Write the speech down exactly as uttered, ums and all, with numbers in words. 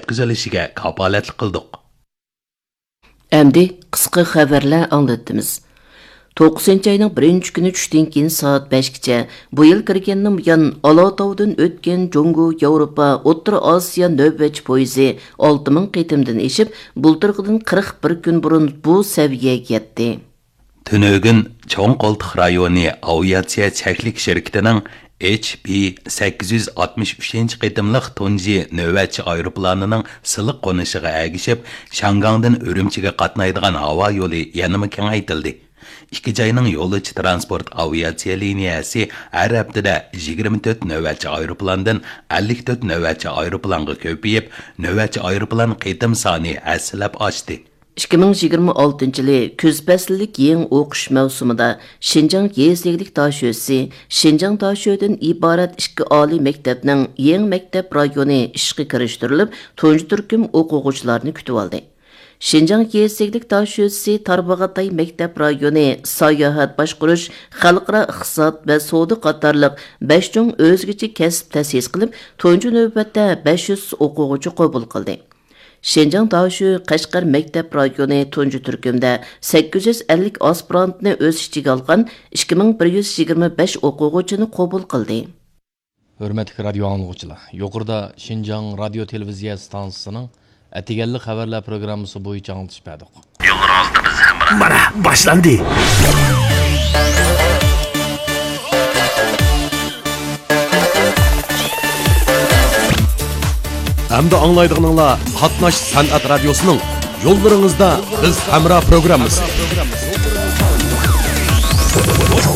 yetkizilishiga kapolatlik qildik. Endi qisqa xabarlar anglatdimiz. to'qqizinchi ayning birinchi kuni tushdan keyin soat beshgacha bu yil kirgandan buyon Alatavdan o'tgan Jongo, Yevropa, O'rta Osiyo navbatchi poyezi olti ming qitimdan eshib, bultirqidan qirq bir kun burun bu saviyaga yetdi. Tünögün Cho'nqoltiq rayoni aviatsiya cheklik shirkatining H B sakkiz yuz oltmish uchinchi qitimliq tunji navbatchi aeroplanining siliq qo'nishiga agishib, Shangangdan Urumchiga qatnaydigan havo yo'li yanama kengaytirildi. İki joyning yo'lovchi transport aviatsiya liniyasi har haftada yigirma to'rt navbatchi aeroplandan ellik to'rt navbatchi aeroplanga ko'payib, navbatchi aeroplan qitim soni aslab oshdi. ikki ming yigirma oltinchi yili kuz faslilik yangi o'qish mavsumida Şinjan Gezeklik Taşösi, Şinjan Taşö'dən ibarat ikki oliy maktabning yangi maktab rayoni ishga kirishtirilib, tunji turkum o'quvchilarni kutib oldi. Şinjan Gezeklik Taşösi Tarbag'atay maktab rayoni sayohat boshqarish, xalqaro iqtisod va savdo qatorliq besh chung o'zgacha kasb ta'sis qilib, tunji navbatda besh yuz o'quvchi qabul qildi. Şinjan Taşö Qashqar maktab rayoni tunji turkumda sakkiz yuz ellik aspirantni o'z ichiga olgan ikki ming bir yuz yigirma besh o'quvchini qabul qildi. Hurmatli radio anglag'uchilar, yuqorida Şinjan radio televiziya stansiyasining Atiganli xabarlar programmasi bo'yicha anglitishdik. Yo'lingizda biz ham mana boshlandi. Hamda anglaydiganlar Qatnash san'at radiosining yo'llaringizda biz hamra programmasi.